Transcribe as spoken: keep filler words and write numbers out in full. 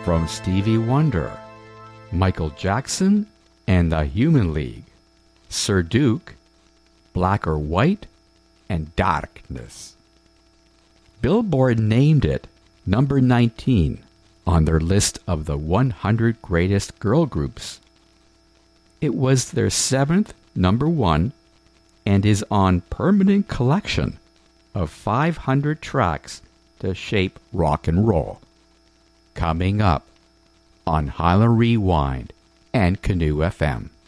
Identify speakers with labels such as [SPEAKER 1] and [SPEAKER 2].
[SPEAKER 1] from Stevie Wonder, Michael Jackson and the Human League, Sir Duke, Black or White, and Darkness. Billboard named it number nineteen on their list of the one hundred greatest girl groups. It was their seventh number one and is on permanent collection of five hundred tracks to shape rock and roll. Coming up on Highland Rewind and Canoe F M.